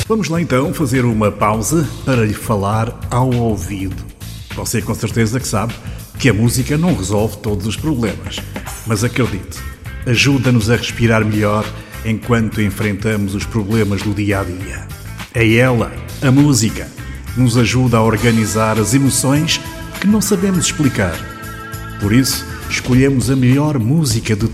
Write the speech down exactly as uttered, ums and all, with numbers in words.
Vamos lá então fazer uma pausa para lhe falar ao ouvido. Você com certeza que sabe que a música não resolve todos os problemas, mas acredite, ajuda-nos a respirar melhor enquanto enfrentamos os problemas do dia a dia. É ela, a música, que nos ajuda a organizar as emoções que não sabemos explicar. Por isso, escolhemos a melhor música de